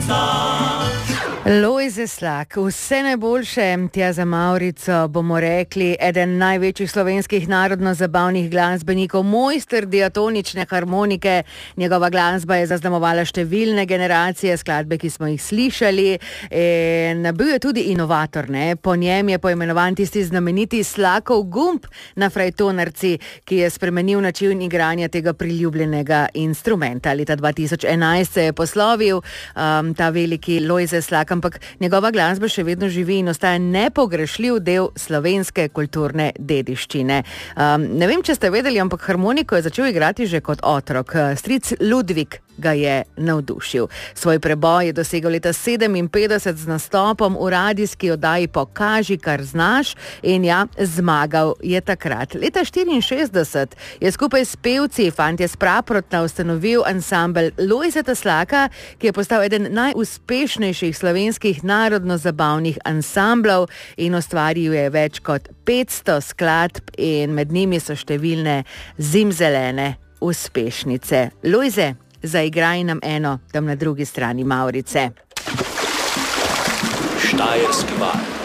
Lojze Slak, vse najboljše tja za Mavrico, bomo rekli, eden največjih slovenskih narodno-zabavnih glasbenikov, mojster diatonične harmonike. Njegova glasba je zaznamovala številne generacije, skladbe, ki smo jih slišali, in bil je tudi inovator, ne? Po njem je poimenovan tisti znameniti Slakov gumb na frajtonarci, ki je spremenil način igranja tega priljubljenega instrumenta. Leta 2011 se je poslovil ta veliki Lojze Slak, ampak njegova glasba še vedno živi in ostaja nepogrešljiv del slovenske kulturne dediščine. Ne vem, če ste vedeli, ampak harmoniko je začel igrati že kot otrok. Stric Ludvik ga je navdušil. Svoj preboj je dosegel leta 57 z nastopom v radijski oddaji Pokaži, kar znaš, in ja, zmagal je takrat. Leta 64 je skupaj s pevci Fantje s Praprotna ustanovil ansambel Lojzeta Slaka, ki je postal eden najuspešnejših slovenskih narodno-zabavnih ansamblov in ustvaril je več kot 500 skladb in med njimi so številne zimzelene uspešnice. Lojze, zaigraj nam eno tam na drugi strani Mavrice. Štajerski val.